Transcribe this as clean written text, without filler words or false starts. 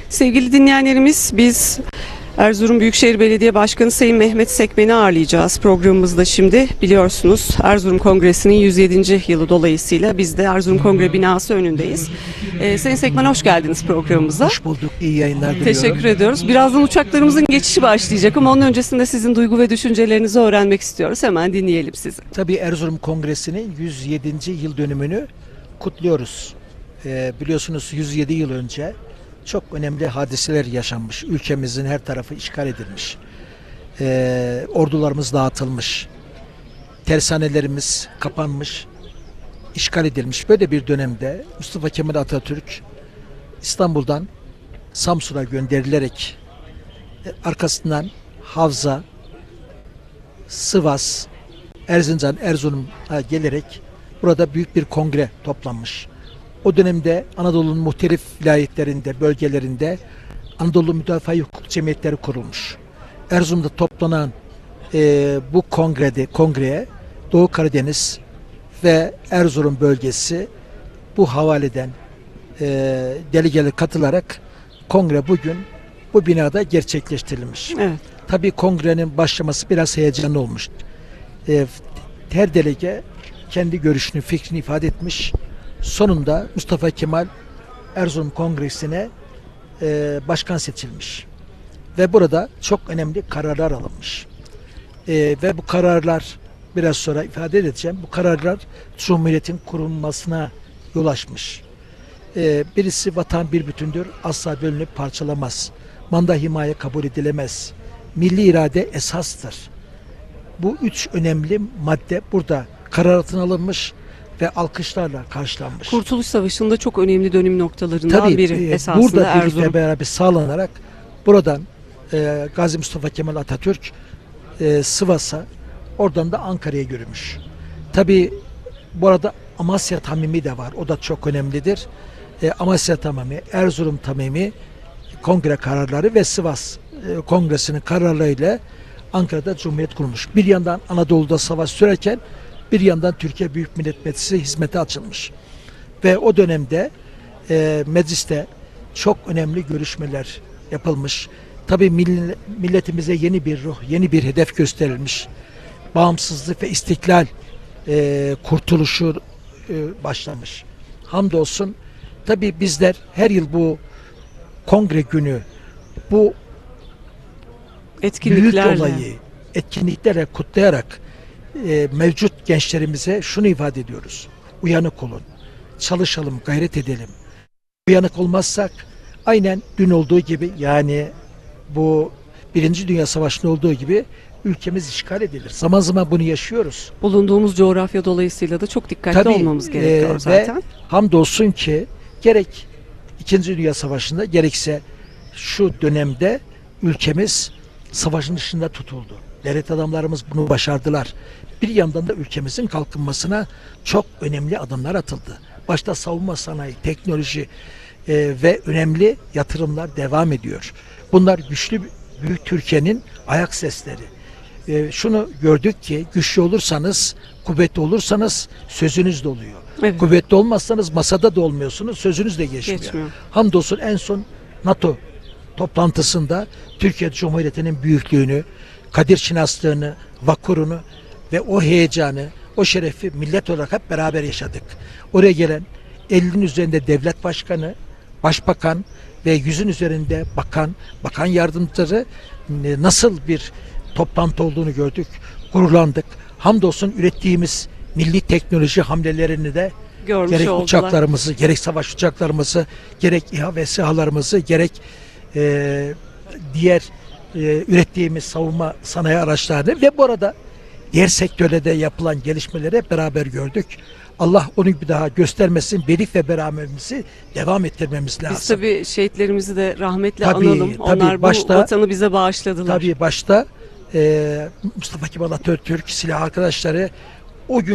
Sevgili dinleyenlerimiz, biz Erzurum Büyükşehir Belediye Başkanı Sayın Mehmet Sekmen'i ağırlayacağız programımızda şimdi. Biliyorsunuz Erzurum Kongresi'nin 107. yılı dolayısıyla biz de Erzurum Kongre binası önündeyiz. Sayın Sekmen, hoş geldiniz programımıza. Hoş bulduk, iyi yayınlar diliyorum. Teşekkür ediyoruz. Birazdan uçaklarımızın geçişi başlayacak ama onun öncesinde sizin duygu ve düşüncelerinizi öğrenmek istiyoruz. Hemen dinleyelim sizi. Tabii Erzurum Kongresi'nin 107. yıl dönümünü kutluyoruz. Biliyorsunuz 107 yıl önce çok önemli hadiseler yaşanmış. Ülkemizin her tarafı işgal edilmiş. Ordularımız dağıtılmış. Tersanelerimiz kapanmış. İşgal edilmiş. Böyle bir dönemde Mustafa Kemal Atatürk İstanbul'dan Samsun'a gönderilerek arkasından Havza, Sivas, Erzincan, Erzurum'a gelerek burada büyük bir kongre toplanmış. O dönemde Anadolu'nun muhtelif vilayetlerinde, bölgelerinde Anadolu Müdafaa Hukuk Cemiyetleri kurulmuş. Erzurum'da toplanan bu kongreye Doğu Karadeniz ve Erzurum bölgesi bu havaleden delegeler katılarak kongre bugün bu binada gerçekleştirilmiş. Evet. Tabii kongrenin başlaması biraz heyecanlı olmuş. Her delege kendi görüşünü, fikrini ifade etmiş. Sonunda Mustafa Kemal Erzurum Kongresi'ne başkan seçilmiş. Ve burada çok önemli kararlar alınmış. Ve bu kararlar biraz sonra ifade edeceğim. Bu kararlar Cumhuriyet'in kurulmasına yol açmış. Birisi vatan bir bütündür, asla bölünüp parçalamaz. Manda himaye kabul edilemez. Milli irade esastır. Bu üç önemli madde burada karar altına alınmış ve alkışlarla karşılanmış. Kurtuluş Savaşı'nda çok önemli dönüm noktalarından Tabii, biri esasında burada Erzurum. birlikte beraber sağlanarak buradan Gazi Mustafa Kemal Atatürk Sivas'a, oradan da Ankara'ya yürümüş. Tabii bu arada Amasya Tamimi de var. O da çok önemlidir. Amasya Tamimi, Erzurum Tamimi kongre kararları ve Sivas Kongresi'nin kararlarıyla Ankara'da Cumhuriyet kurulmuş. Bir yandan Anadolu'da savaş sürerken bir yandan Türkiye Büyük Millet Meclisi hizmete açılmış. Ve o dönemde mecliste çok önemli görüşmeler yapılmış. Tabii milletimize yeni bir ruh, yeni bir hedef gösterilmiş. Bağımsızlık ve istiklal kurtuluşu başlamış. Hamdolsun tabii bizler her yıl bu kongre günü, bu büyük olayı etkinliklerle kutlayarak mevcut gençlerimize şunu ifade ediyoruz. Uyanık olun, çalışalım, gayret edelim. Uyanık olmazsak aynen dün olduğu gibi, yani bu Birinci Dünya Savaşı'nda olduğu gibi ülkemiz işgal edilir. Zaman zaman bunu yaşıyoruz. Bulunduğumuz coğrafya dolayısıyla da çok dikkatli olmamız gerekiyor zaten. Ve hamdolsun ki gerek İkinci Dünya Savaşı'nda gerekse şu dönemde ülkemiz savaşın dışında tutuldu. Devlet adamlarımız bunu başardılar. Bir yandan da ülkemizin kalkınmasına çok önemli adımlar atıldı. Başta savunma sanayi, teknoloji ve önemli yatırımlar devam ediyor. Bunlar güçlü, büyük Türkiye'nin ayak sesleri. Şunu gördük ki güçlü olursanız, kuvvetli olursanız sözünüz de oluyor. Evet. Kuvvetli olmazsanız masada da olmuyorsunuz, sözünüz de geçmiyor. Hamdolsun en son NATO toplantısında Türkiye Cumhuriyeti'nin büyüklüğünü, kadir şinaslığını, vakurunu ve o heyecanı, o şerefi millet olarak hep beraber yaşadık. Oraya gelen 50'nin üzerinde devlet başkanı, başbakan ve 100'ün üzerinde bakan yardımcıları nasıl bir toplantı olduğunu gördük, gururlandık. Hamdolsun ürettiğimiz milli teknoloji hamlelerini de gerek oldular. Uçaklarımızı, gerek savaş uçaklarımızı, gerek İHA ve SİHA'larımızı, gerek diğer ürettiğimiz savunma sanayi araçlarını ve bu arada diğer sektörde yapılan gelişmeleri hep beraber gördük. Allah onu bir daha göstermesin. Birlik ve beraberimizi devam ettirmemiz lazım. Biz tabii şehitlerimizi de rahmetle analım. Onlar başta, bu vatanı bize bağışladılar. Tabii başta Mustafa Kemal Atatürk silah arkadaşları o gün